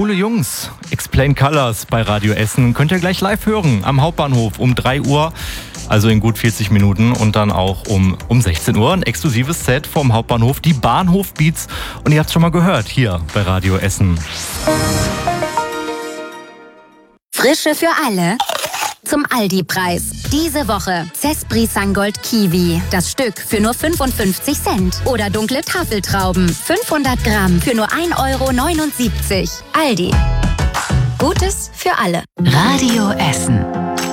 coole Jungs. Explain Colors bei Radio Essen könnt ihr gleich live hören am Hauptbahnhof um 3 Uhr, also in gut 40 Minuten und dann auch um 16 Uhr ein exklusives Set vom Hauptbahnhof, die Bahnhof Beats, und ihr habt es schon mal gehört hier bei Radio Essen. Frische für alle. Zum Aldi-Preis. Diese Woche Cespri Sangold Kiwi. Das Stück für nur 55 Cent. Oder dunkle Tafeltrauben. 500 Gramm für nur 1,79 €. Aldi. Gutes für alle. Radio Essen.